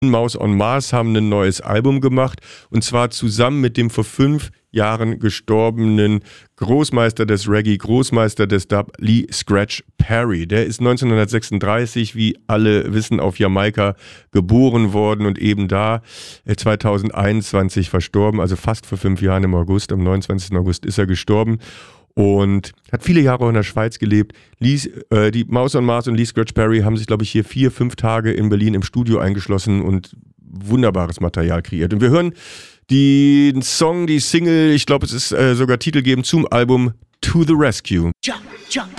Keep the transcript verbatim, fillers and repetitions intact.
Mouse on Mars haben ein neues Album gemacht und zwar zusammen mit dem vor fünf Jahren gestorbenen Großmeister des Reggae, Großmeister des Dub, Lee Scratch Perry. Der ist neunzehnhundertsechsunddreißig, wie alle wissen, auf Jamaika geboren worden und eben da zweitausendeinundzwanzig verstorben, also fast vor fünf Jahren im August, am neunundzwanzigsten August ist er gestorben. Und hat viele Jahre auch in der Schweiz gelebt. Lee, äh, die Mouse on Mars und Lee Scratch Perry haben sich, glaube ich, hier vier, fünf Tage in Berlin im Studio eingeschlossen und wunderbares Material kreiert. Und wir hören den Song, die Single, ich glaube, es ist äh, sogar titelgebend zum Album To the Rescue. Jump, jump.